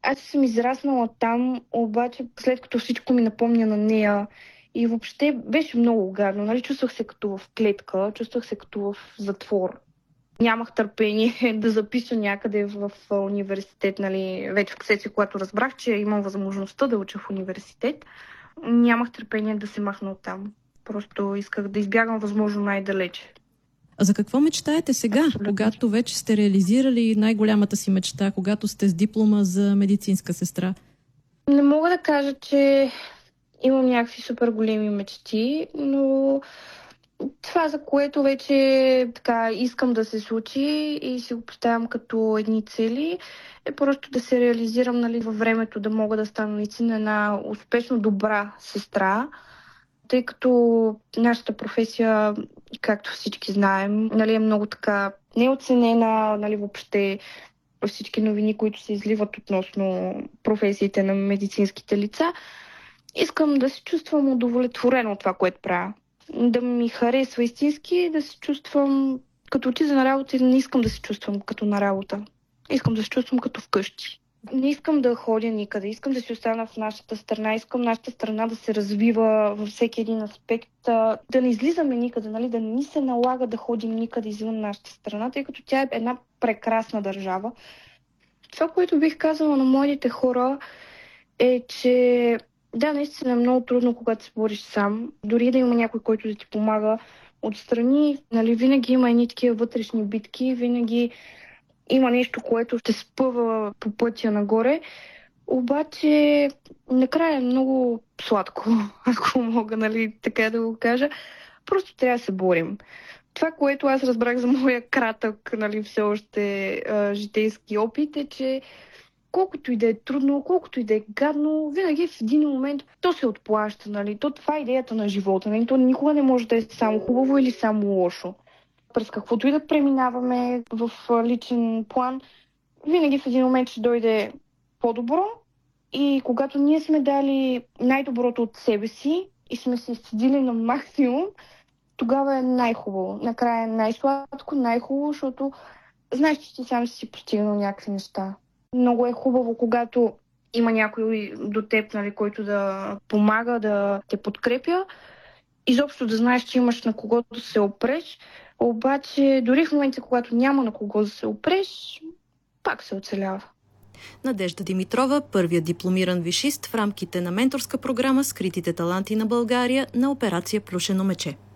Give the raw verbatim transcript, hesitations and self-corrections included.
аз съм израснала там, обаче след като всичко ми напомня на нея и въобще беше много гадно. Нали? Чувствах се като в клетка, чувствах се като в затвор. Нямах търпение да запиша някъде в университет, нали, вече в сесия, когато разбрах, че имам възможността да уча в университет. Нямах търпение да се махна оттам. Просто исках да избягам възможно най-далече. А за какво мечтаете сега, Абсолютно. Когато вече сте реализирали най-голямата си мечта, когато сте с диплома за медицинска сестра? Не мога да кажа, че имам някакви супер големи мечти, но това, за което вече така искам да се случи и си го поставям като едни цели, е просто да се реализирам, нали, във времето, да мога да стана наистина една успешно добра сестра, тъй като нашата професия, както всички знаем, нали, е много така неоценена, нали, въобще всички новини, които се изливат относно професиите на медицинските лица. Искам да се чувствам удовлетворена от това, което правя. Да ми харесва истински, да се чувствам като отида на работа и не искам да се чувствам като на работа. Искам да се чувствам като вкъщи. Не искам да ходя никъде, искам да си остана в нашата страна, искам нашата страна да се развива във всеки един аспект, да не излизаме никъде, нали? Да не ни се налага да ходим никъде извън нашата страна, тъй като тя е една прекрасна държава. Това, което бих казала на младите хора е, че да, наистина е много трудно, когато се бориш сам. Дори да има някой, който да ти помага отстрани, нали, винаги има едни такива вътрешни битки, винаги има нещо, което ще спъва по пътя нагоре. Обаче накрая е много сладко, ако мога, нали, така да го кажа. Просто трябва да се борим. Това, което аз разбрах за моя кратък, нали, все още а, житейски опит, е, че колкото и да е трудно, колкото и да е гадно, винаги в един момент то се отплаща, нали? То това е идеята на живота, нали? То никога не може да е само хубаво или само лошо. През каквото и да преминаваме в личен план, винаги в един момент ще дойде по-добро и когато ние сме дали най-доброто от себе си и сме се изцедили на максимум, тогава е най-хубаво. Накрая е най-сладко, най-хубаво, защото знаеш, че ти сам си постигнал някакви неща. Много е хубаво, когато има някой до теб, нали, който да помага, да те подкрепя. Изобщо да знаеш, че имаш на кого да се опреш. Обаче, дори в момента, когато няма на кого да се опреш, пак се оцелява. Надежда Димитрова, първият дипломиран висшист в рамките на менторска програма "Скритите таланти на България" на операция "Плюшено мече".